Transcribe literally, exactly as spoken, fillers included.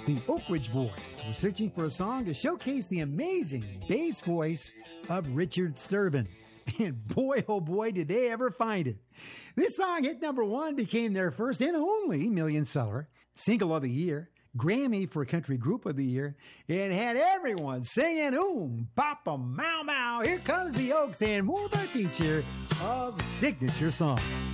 The Oak Ridge Boys were searching for a song to showcase the amazing bass voice of Richard Sterban. And boy, oh boy, did they ever find it. This song hit number one, became their first and only million seller, single of the year, Grammy for Country Group of the Year, and had everyone singing, oom, papa, mow, mow. Here comes the Oaks and more of our feature of signature songs.